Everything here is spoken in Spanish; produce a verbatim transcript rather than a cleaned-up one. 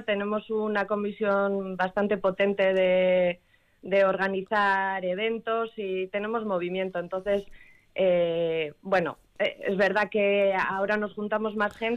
tenemos una comisión bastante potente de, de organizar eventos y tenemos movimiento. Entonces, eh, bueno, eh, es verdad que ahora nos juntamos más gente.